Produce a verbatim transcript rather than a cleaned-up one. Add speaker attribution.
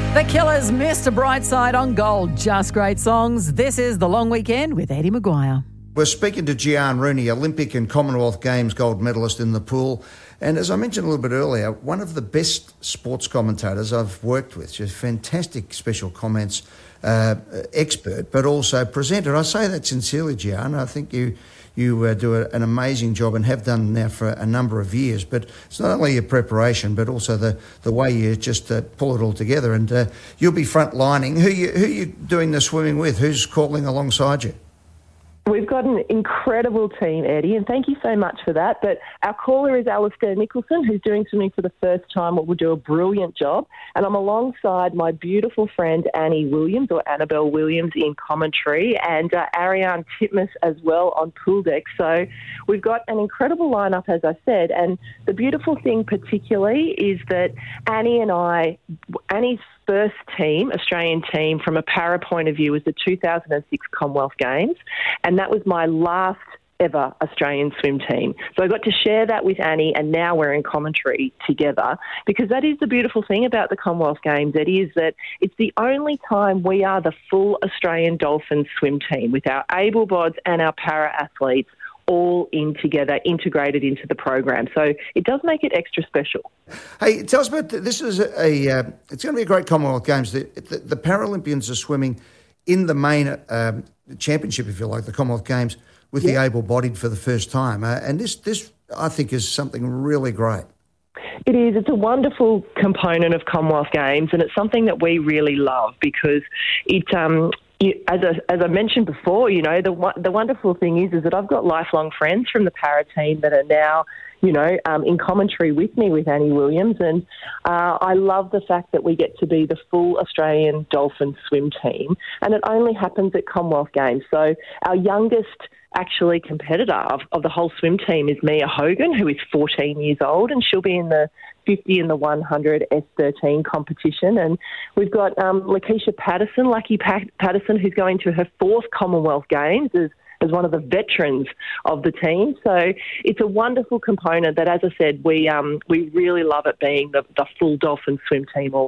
Speaker 1: The Killers missed a bright side on gold. Just great songs. This is The Long Weekend with Eddie Maguire.
Speaker 2: We're speaking to Gianne Rooney, Olympic and Commonwealth Games gold medalist in the pool. And as I mentioned a little bit earlier, one of the best sports commentators I've worked with. She's a fantastic special comments uh, expert, but also presenter. I say that sincerely, Gianne. I think you you uh, do a, an amazing job and have done now for a number of years. But it's not only your preparation, but also the, the way you just uh, pull it all together. And uh, you'll be front-lining. Who you, who you doing the swimming with? Who's calling alongside you?
Speaker 3: We've got an incredible team, Eddie, and thank you so much for that. But our caller is Alistair Nicholson, who's doing swimming for the first time, but will do a brilliant job. And I'm alongside my beautiful friend Annie Williams, or Annabelle Williams, in commentary, and uh, Ariane Titmus as well on pool deck. So we've got an incredible lineup, as I said. And the beautiful thing particularly is that Annie and I, Annie's first team, Australian team, from a para point of view was the two thousand six Commonwealth Games, and that was my last ever Australian swim team. So I got to share that with Annie, and now we're in commentary together, because that is the beautiful thing about the Commonwealth Games, Eddie, is that it's the only time we are the full Australian Dolphins swim team with our able-bods and our para-athletes all in together, integrated into the program. So it does make it extra special.
Speaker 2: Hey, tell us about, this is a, a uh, it's going to be a great Commonwealth Games. The, the, the Paralympians are swimming in the main um, championship, if you like, the Commonwealth Games, with yeah. the able-bodied for the first time. Uh, and this, this, I think, is something really great.
Speaker 3: It is. It's a wonderful component of Commonwealth Games, and it's something that we really love because it... Um, You, as, I, as I mentioned before, you know, the the wonderful thing is is that I've got lifelong friends from the para team that are now, you know, um, in commentary with me with Annie Williams, and uh, I love the fact that we get to be the full Australian Dolphin swim team, and it only happens at Commonwealth Games. So our youngest actually competitor of, of the whole swim team is Mia Hogan, who is fourteen years old, and she'll be in the fifty and the one hundred S thirteen competition. And we've got um, Lakeisha Patterson, Lucky Pat- Patterson, who's going to her fourth Commonwealth Games as, as one of the veterans of the team. So it's a wonderful component that, as I said, we um, we really love it being the, the full Dolphin swim team all